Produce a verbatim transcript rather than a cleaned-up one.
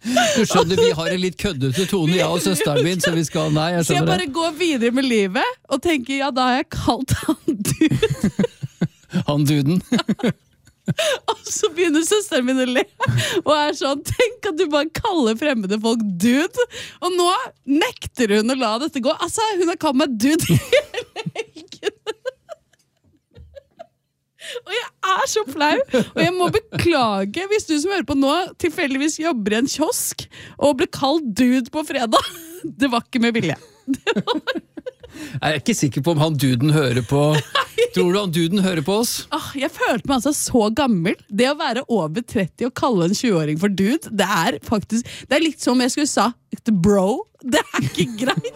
Du skjønner, vi har en litt køddete tone, jeg og søsteren min, så vi skal, nei, jeg Så jeg skjønner bare går videre med livet, og tenker, ja, da har jeg kalt han dude. det. Han duden. Og så begynner søsteren min å le, og er sånn, tenk at du bare kaller fremmede folk dude. Og nå nekter hun å la dette gå. Altså, hun har kalt meg dude hele helgen. Og jeg er så flau, og jeg må beklage hvis du som hører på nå tilfeldigvis jobber i en kiosk og ble kalt dude på fredag. Det var ikke med vilje. Jeg er ikke sikker på om han duden hører på. Tror du han duden hører på oss? Ah, jeg følte meg altså så gammel. Det å være over tretti og kalle en tjue-åring for dude, det er faktisk, det er litt som jeg skulle sagt bro. Det er ikke greit.